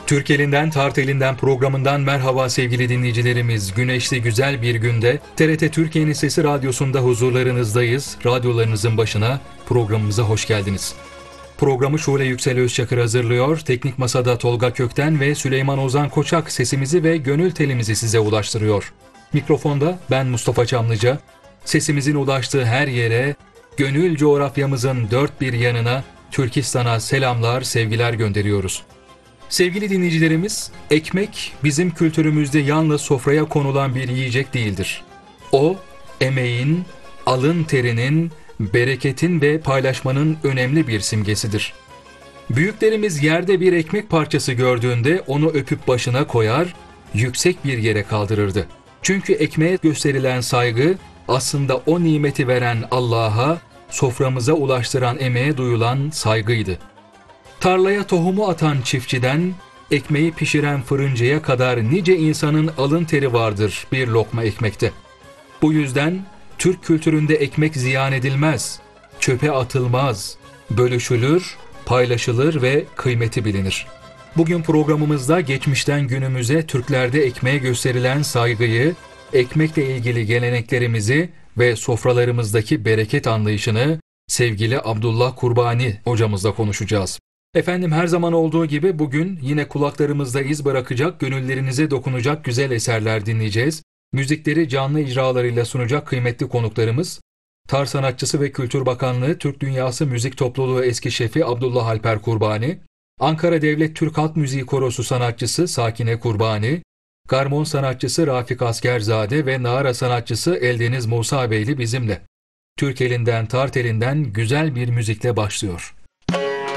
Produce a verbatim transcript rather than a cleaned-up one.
Türk elinden Tart elinden programından merhaba sevgili dinleyicilerimiz. Güneşli güzel bir günde T R T Türkiye'nin Sesi Radyosu'nda huzurlarınızdayız. Radyolarınızın başına programımıza hoş geldiniz. Programı Şule Yüksel Özçakır hazırlıyor. Teknik Masada Tolga Kökten ve Süleyman Ozan Koçak sesimizi ve gönül telimizi size ulaştırıyor. Mikrofonda ben Mustafa Çamlıca. Sesimizin ulaştığı her yere, gönül coğrafyamızın dört bir yanına Türkistan'a selamlar, sevgiler gönderiyoruz. Sevgili dinleyicilerimiz, ekmek bizim kültürümüzde yalnız sofraya konulan bir yiyecek değildir. O, emeğin, alın terinin, bereketin ve paylaşmanın önemli bir simgesidir. Büyüklerimiz yerde bir ekmek parçası gördüğünde onu öpüp başına koyar, yüksek bir yere kaldırırdı. Çünkü ekmeğe gösterilen saygı aslında o nimeti veren Allah'a, soframıza ulaştıran emeğe duyulan saygıydı. Tarlaya tohumu atan çiftçiden, ekmeği pişiren fırıncıya kadar nice insanın alın teri vardır bir lokma ekmekte. Bu yüzden Türk kültüründe ekmek ziyan edilmez, çöpe atılmaz, bölüşülür, paylaşılır ve kıymeti bilinir. Bugün programımızda geçmişten günümüze Türklerde ekmeğe gösterilen saygıyı, ekmekle ilgili geleneklerimizi ve sofralarımızdaki bereket anlayışını sevgili Abdullah Kurbani hocamızla konuşacağız. Efendim her zaman olduğu gibi bugün yine kulaklarımızda iz bırakacak, gönüllerinize dokunacak güzel eserler dinleyeceğiz. Müzikleri canlı icralarıyla sunacak kıymetli konuklarımız, Tar Sanatçısı ve Kültür Bakanlığı Türk Dünyası Müzik Topluluğu eski şefi Abdullah Alper Kurbani, Ankara Devlet Türk Halk Müziği Korosu sanatçısı Sakine Kurbani, Garmon sanatçısı Rafik Askerzade ve Nağara sanatçısı Eldeniz Musa Beyli bizimle. Türk elinden Tart elinden güzel bir müzikle başlıyor.